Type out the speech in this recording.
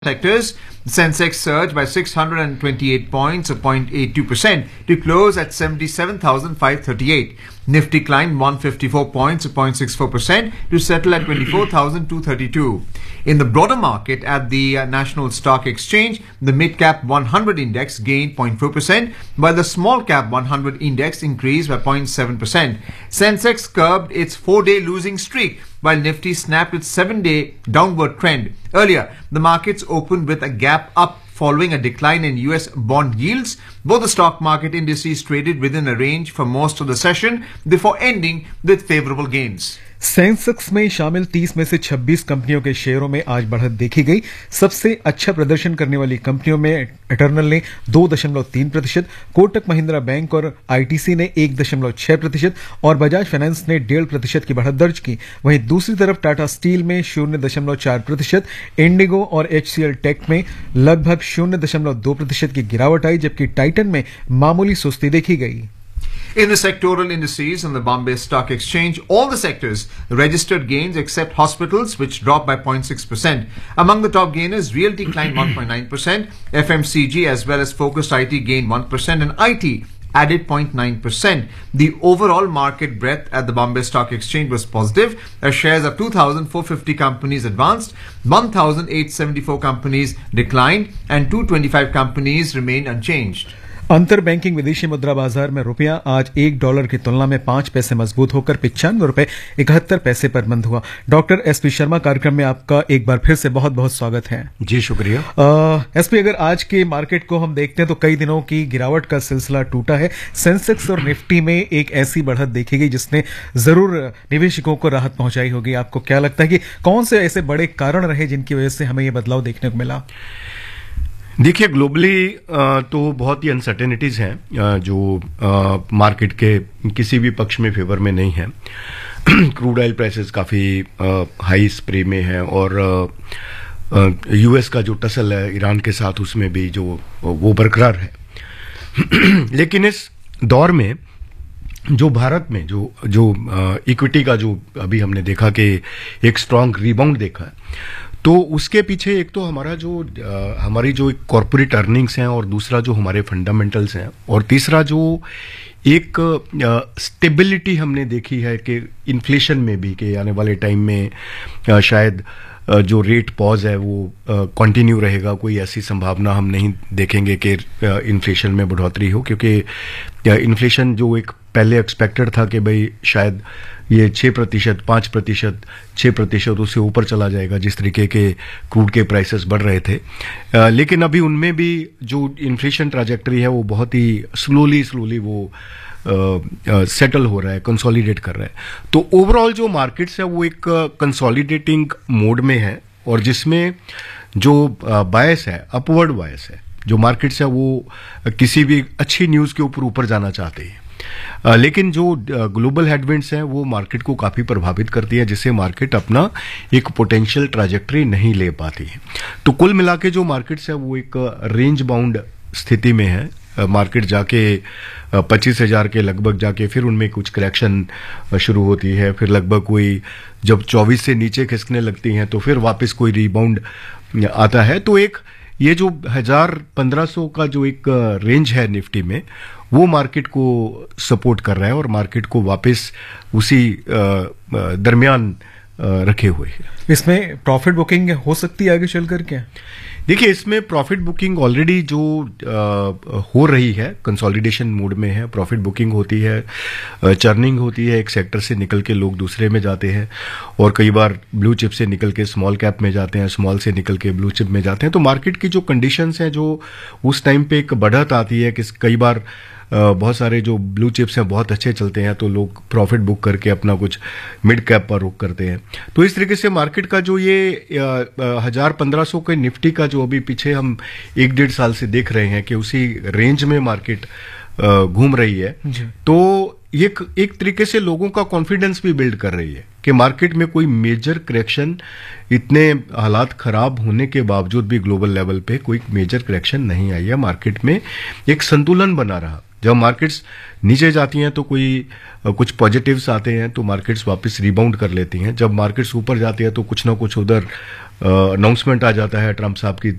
sectors, the Sensex surged by 628 points, or 0.82%, to close at 77,538. Nifty climbed 154 points, or 0.64%, to settle at 24,232. In the broader market, at the National Stock Exchange, the mid-cap 100 index gained 0.4%, while the small-cap 100 index increased by 0.7%. Sensex curbed its 4-day losing streak, while Nifty snapped its 7-day downward trend. Earlier, the markets opened with a gap up following a decline in US bond yields. Both the stock market indices traded within a range for most of the session before ending with favorable gains. Sensex में शामिल 30 में से 26 कंपनियों के शेयरों में आज बढ़त देखी गई। सबसे अच्छा प्रदर्शन करने वाली कंपनियों में इटर्नल ने 2.3%, कोटक महिंद्रा बैंक और आईटीसी ने 1.6% और बजाज फाइनेंस ने 1.5% की बढ़त दर्ज की। वहीं दूसरी तरफ टाटा स्टील में 0.4%, इंडिगो और एचसीएल टेक में लगभग 0.2% की गिरावट आई, जबकि टाइटन में मामूली सुस्ती देखी गई। In the sectoral indices on the Bombay Stock Exchange, all the sectors registered gains except hospitals, which dropped by 0.6%. Among the top gainers, Realty climbed 1.9%, FMCG as well as Focused IT gained 1%, and IT added 0.9%. The overall market breadth at the Bombay Stock Exchange was positive, as shares of 2,450 companies advanced, 1,874 companies declined, and 225 companies remained unchanged. अंतर banking विदेशी मुद्रा बाजार में रुपया आज $1 की तुलना में 5 पैसे मजबूत होकर ₹95.71 पर बंद हुआ। डॉक्टर एसपी शर्मा, कार्यक्रम में आपका एक बार फिर से बहुत बहुत स्वागत है। जी शुक्रिया। एसपी, अगर आज के मार्केट को हम देखते हैं तो कई दिनों की गिरावट का सिलसिला टूटा है। सेंसेक्स और निफ्टी में एक ऐसी बढ़त देखी गई जिसने जरूर निवेशकों को राहत पहुंचाई होगी। आपको क्या लगता है कि कौन से ऐसे बड़े कारण रहे जिनकी वजह से हमें यह बदलाव देखने को मिला? देखिए, ग्लोबली तो बहुत ही अनसर्टेनिटीज हैं जो मार्केट के किसी भी पक्ष में फेवर में नहीं है। क्रूड ऑयल प्राइसेस काफ़ी हाई स्प्रे में है और यूएस का जो टसल है ईरान के साथ, उसमें भी जो वो बरकरार है। लेकिन इस दौर में जो भारत में जो इक्विटी का जो अभी हमने देखा कि एक स्ट्रांग रिबाउंड देखा है, तो उसके पीछे एक तो हमारी जो कॉर्पोरेट अर्निंग्स हैं, और दूसरा जो हमारे फंडामेंटल्स हैं, और तीसरा जो एक स्टेबिलिटी हमने देखी है कि इन्फ्लेशन में भी, कि आने वाले टाइम में शायद जो रेट पॉज है वो कंटिन्यू रहेगा। कोई ऐसी संभावना हम नहीं देखेंगे कि इन्फ्लेशन में बढ़ोतरी हो, क्योंकि इन्फ्लेशन जो एक पहले एक्सपेक्टेड था कि भाई शायद ये 6%, 5%, 6% उससे ऊपर चला जाएगा, जिस तरीके के क्रूड के प्राइसेस बढ़ रहे थे। लेकिन अभी उनमें भी जो इन्फ्लेशन ट्रैजेक्टरी है वो बहुत ही स्लोली वो सेटल हो रहा है, कंसोलिडेट कर रहा है। तो ओवरऑल जो मार्केट्स है वो एक कंसोलिडेटिंग मोड में है, और जिसमें जो बायस है, अपवर्ड बायस है, जो मार्केट्स है वो किसी भी अच्छी न्यूज़ के ऊपर जाना चाहते हैं। लेकिन जो ग्लोबल हेडविंड्स हैं वो मार्केट को काफ़ी प्रभावित करती है, जिससे मार्केट अपना एक पोटेंशियल ट्रैजेक्टरी नहीं ले पाती है। तो कुल मिला के जो मार्केट्स है वो एक रेंज बाउंड स्थिति में है। मार्केट जाके 25,000 के लगभग जाके फिर उनमें कुछ करेक्शन शुरू होती है, फिर लगभग कोई जब 24 से नीचे खिसकने लगती हैं तो फिर वापस कोई रिबाउंड आता है। तो एक ये जो 1,000-1,500 का जो एक रेंज है निफ्टी में, वो मार्केट को सपोर्ट कर रहा है और मार्केट को वापस उसी दरमियान रखे हुए है। इसमें प्रॉफिट बुकिंग हो सकती है आगे चलकर क्या? देखिए, इसमें प्रॉफिट बुकिंग ऑलरेडी जो हो रही है, कंसोलिडेशन मोड में है। प्रॉफिट बुकिंग होती है, चर्निंग होती है, एक सेक्टर से निकल के लोग दूसरे में जाते हैं, और कई बार ब्लू चिप से निकल के स्मॉल कैप में जाते हैं, स्मॉल से निकल के ब्लू चिप में जाते हैं। तो मार्केट की जो कंडीशंस हैं, जो उस टाइम पे एक बढ़त आती है कि कई बार बहुत सारे जो ब्लू चिप्स हैं बहुत अच्छे चलते हैं, तो लोग प्रॉफिट बुक करके अपना कुछ मिड कैप पर रुक करते हैं। तो इस तरीके से मार्केट का जो ये 1,000-1,500 के निफ्टी का जो अभी पीछे हम 1-1.5 साल से देख रहे हैं कि उसी रेंज में मार्केट घूम रही है, तो ये एक तरीके से लोगों का कॉन्फिडेंस भी बिल्ड कर रही है कि मार्केट में कोई मेजर करेक्शन, इतने हालात खराब होने के बावजूद भी ग्लोबल लेवल पे कोई मेजर करेक्शन नहीं आई है। मार्केट में एक संतुलन बना रहा। जब मार्केट्स नीचे जाती हैं तो कुछ पॉजिटिव्स आते हैं तो मार्केट्स वापस रिबाउंड कर लेती हैं। जब मार्केट्स ऊपर जाती है तो कुछ ना कुछ उधर अनाउंसमेंट आ जाता है ट्रंप साहब की